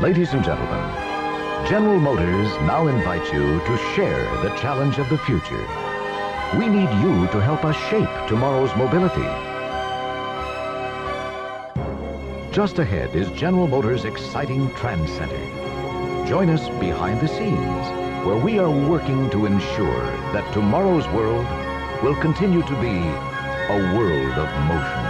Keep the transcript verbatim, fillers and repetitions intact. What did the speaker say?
Ladies and gentlemen, General Motors now invite you to share the challenge of the future. We need you to help us shape tomorrow's mobility. Just ahead is General Motors' exciting Trans Center. Join us behind the scenes, where we are working to ensure that tomorrow's world will continue to be a world of motion.